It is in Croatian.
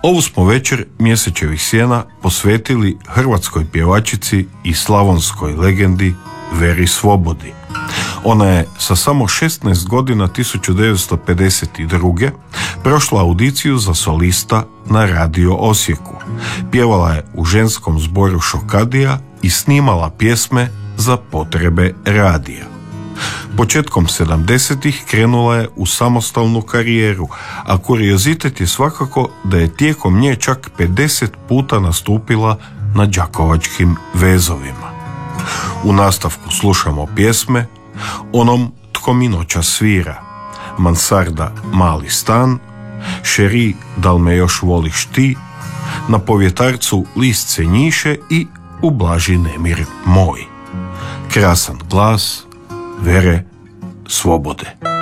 Ovu smo večer Mjesečevih sjena posvetili hrvatskoj pjevačici i slavonskoj legendi Veri Svobodi. Ona je sa samo 16 godina 1952. prošla audiciju za solista na Radio Osijeku. Pjevala je u ženskom zboru Šokadija i snimala pjesme za potrebe radija. Početkom 70-ih krenula je u samostalnu karijeru, a kuriozitet je svakako da je tijekom nje čak 50 puta nastupila na đakovačkim vezovima. U nastavku slušamo pjesme Onom tko mi noćas svira, Mansarda mali stan, Šeri dal me još voliš ti, Na povjetarcu listce njiše i Ublaži nemir moj. Krasan glas Vere Svobode.